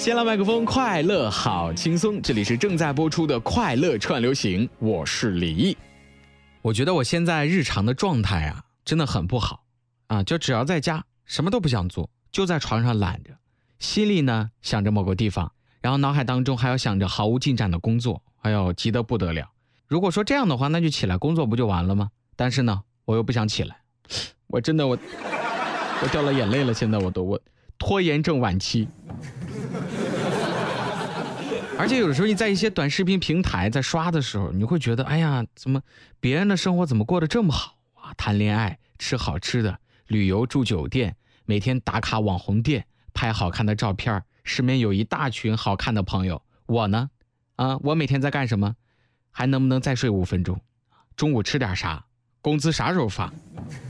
接了麦克风，快乐好轻松。这里是正在播出的快乐串流行，我是李毅。我觉得我现在日常的状态啊，真的很不好啊！就只要在家，什么都不想做，就在床上懒着，心里呢想着某个地方，然后脑海当中还要想着毫无进展的工作，哎呦，急得不得了。如果说这样的话，那就起来工作不就完了吗？但是呢，我又不想起来，我真的我掉了眼泪了，现在我拖延症晚期。而且有的时候你在一些短视频平台在刷的时候，你会觉得，哎呀，怎么别人的生活怎么过得这么好啊？谈恋爱，吃好吃的，旅游住酒店，每天打卡网红店，拍好看的照片，身边有一大群好看的朋友。我呢，我每天在干什么？还能不能再睡5分钟？中午吃点啥？工资啥时候发？